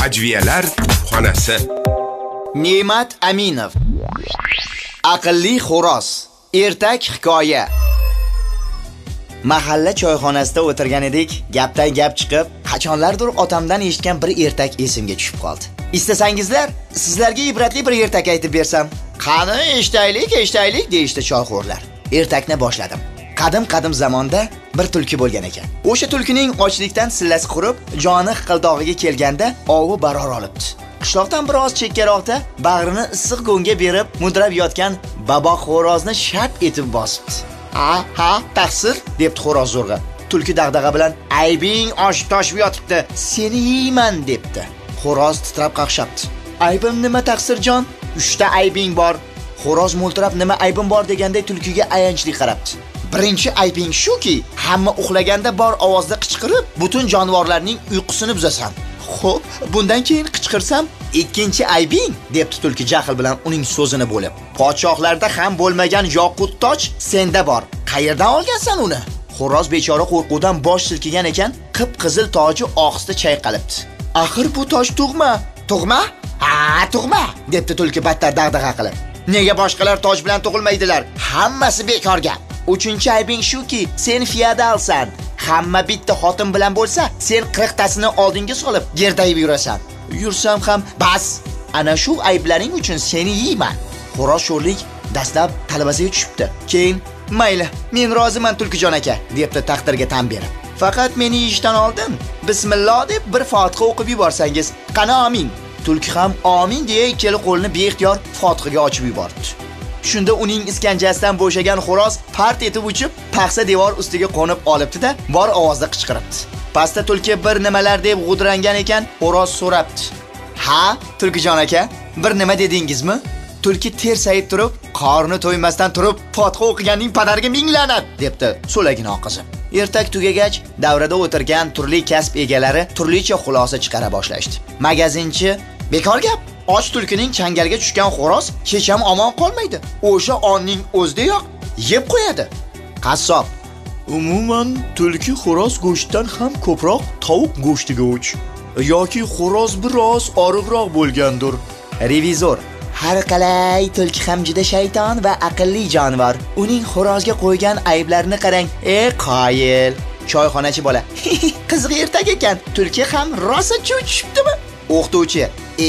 Hajviyalar xonasi. Ne'mat Aminov. Aqlli xo'roz. Ertak hikoya. Mahalla choyxonasida o'tirgan edik, gapdan gap chiqib, qachonlardir otamdan eshitgan bir ertak esimga tushib qoldi. Istasangizlar, sizlarga ibratli bir ertak aytib bersam. Qani eshitaylik deyishdi choyxo'rlar. Ertakni boshladim. Qadim zamonda bir tulki bo'lgan ekan. O'sha tulkining ochlikdan sillasi qurib, joni hiqildog'iga kelganda ovi baror olibdi. Qishloqdan biroz chekkaroqda bag'rini issiq go'nga berib mudrab yotgan babo xo'rozni shap etib bosibdi. Ha, taqsir, debdi xo'roz zo'rg'a. Tulki dag'dag'a bilan aybing oshib toshib yotibdi, seni yeyman debdi. Xo'roz titrab qaqshabdi. Aybim nima taqsirjon? 3 ta aybing bor. Xo'roz mo'ltirab nima aybim bor deganday tulkiga ayanchli qarabdi. Birinchi aybing shuki, hamma uxlaganda bor ovozda qichqirib, butun jonivorlarning uyqusini buzasan. Xo'p, bundan keyin qichqirsam, ikkinchi aybing, debdi tulki jahl bilan uning so'zini bo'lib. Podshohlarda ham bo'lmagan yoqut toj senda bor. Qayerdan olgansan uni? Xo'roz bechora qo'rquvdan bosh silkigan ekan, qip-qizil toji ohista chayqalibdi. Axir bu toj tug'ma. Tug'ma? Ha, tug'ma, debdi tulki battar dag'dag'a qilib. Nega boshqalar toj bilan tug'ilmaydilar? Hammasi bekorga. Uchinchi aybing shuki, sen feodalsan. Hamma bitta xotin bilan bo'lsa, sen 40 tasini oldinga solib gerdayib yurasan. Yursam ham bas. Ana shu ayblaring uchun seni yeyman. Xo'roz sho'rlik dastlab talabasiga tushibdi. Keyin, mayli, men roziman Tulkijon aka, debdi taqdirga tan berib. Faqat meni yeyishdan oldin bismillah deb bir fotiha o'qib yuborsangiz, qani amin. Tulki ham amin deya ikkala qo'lini beixtiyor fotihaga ochib yubordi. Shunda uning iskanjasidan bo'shagan xo'roz part etib uchib, paxsa devor ustiga qo'nib olibdi-da, bor ovozda qichqiribdi. Pastda tulki bir nimalar deb g'udrangan ekan, xo'roz so'rabdi. "Ha, Tulkijon aka, bir nima dedingizmi?" Tulki tersayib turib, qorni to'ymasdan turib, fotiha o'qiganning padariga minglab, debdi so'lagini oqizib. Ertak tugagach, davrada o'tirgan turli kasb egalari turlicha xulosa chiqara boshlashdi. Magazinchi, bekor gap. Och tulkining changalga tushgan xo'roz hech ham omon qolmaydi. O'sha onning o'zidayoq yeb qo'yadi. Qassob, umuman tulki xo'roz go'shtdan ham ko'proq tovuq go'shtiga o'ch yoki xo'roz biroz oriqroq bo'lgandir. Revizor, har qalay tulki ham juda shayton va aqlli jonivor. Uning xo'rozga qo'ygan ayblarini qarang. Qoyil. Choyxonachi bola. Qiziq ertak ekan. Tulki ham rosa cho'chibdimi? O'qituvchi,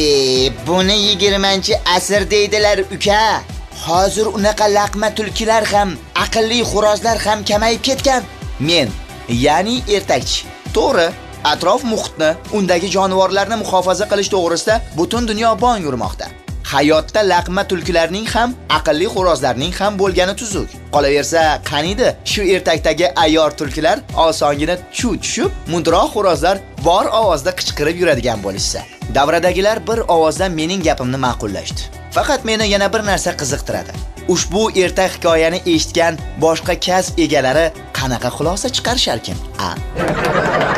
buni 20-asr deydilar uka. Hozir unaqa laqma tulkilar ham, aqlli xo'rozlar ham kamayib ketgan. Men, ya'ni ertakchi. To'g'ri, atrof muhitni, undagi jonivorlarni muhofaza qilish to'g'risida butun dunyo bong urmoqda. Hayotda laqma tulkilarning ham, aqlli xo'rozlarning ham bo'lgani tuzuk. Qolaversa, qaniydi shu ertakdagi ayyor tulkilar osongina tushib, mudroq xo'rozlar bor ovozda qichqirib yuradigan bo'lishsa. Davradagilar bir ovozdan mening gapimni ma'qullashdi. Faqat meni yana bir narsa qiziqtiradi. Ushbu ertak hikoyani eshitgan boshqa kasb egalari qanaqa xulosa chiqarisharkin?